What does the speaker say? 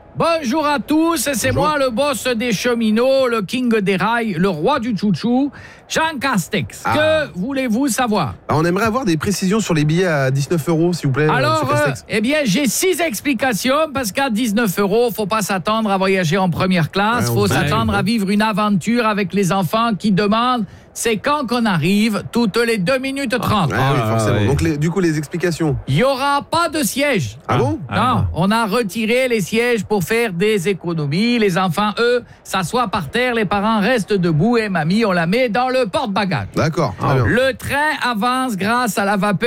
Bonjour à tous, c'est moi le boss des cheminots, le king des rails, le roi du chouchou, Jean Castex. Que voulez-vous savoir? On aimerait avoir des précisions sur les billets à 19 €, s'il vous plaît. Alors, j'ai 6 explications, parce qu'à 19 €, faut pas s'attendre à voyager en première classe, faut s'attendre à vivre une aventure avec les enfants qui demandent c'est quand qu'on arrive, toutes les 2 minutes 30. Oui, forcément. Donc, du coup, les explications. Il n'y aura pas de siège. Ah bon? Non, on a retiré les sièges pour faire des économies. Les enfants, eux, s'assoient par terre, les parents restent debout et mamie, on la met dans le porte-bagages. D'accord, très bien. Le train avance grâce à la vapeur